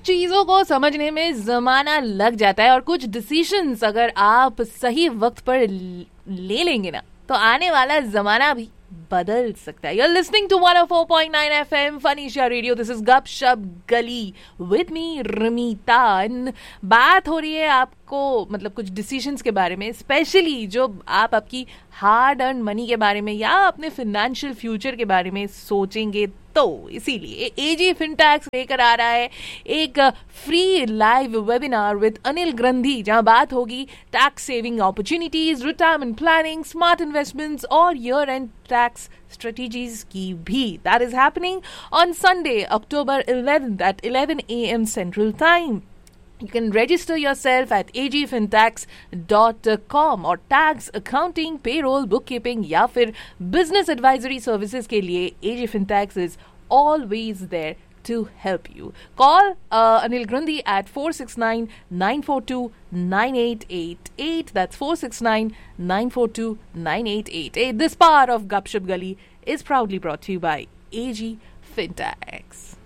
चीजों को समझने में जमाना लग जाता है और कुछ डिसीजंस अगर आप सही वक्त पर ले लेंगे ना तो आने वाला जमाना भी बदल सकता है. You're listening to 104.9 FM फनीशा radio. This is गपशप गली with me रमीता. बात हो रही है आपको मतलब कुछ डिसीजंस के बारे में, स्पेशली जो आप आपकी हार्ड अर्न मनी के बारे में या अपने फाइनेंशियल फ्यूचर के बारे में सोचेंगे. तो इसीलिए एजी फिनटैक्स लेकर आ रहा है एक free live webinar with Anil ग्रंथी, जहां बात होगी tax saving opportunities, retirement planning, smart investments और ईयर एंड टैक्स strategies की भी. That is happening on Sunday, October 11th at 11 a.m. Central Time. You can register yourself at agfintax.com और tax, accounting, payroll, bookkeeping या फिर business advisory services के लिए AG Fintax is always there to help you. Call Anil Grundy at 469-942-9888. That's 469-942-9888. This part of Gupshup Gali is proudly brought to you by AG Fintax.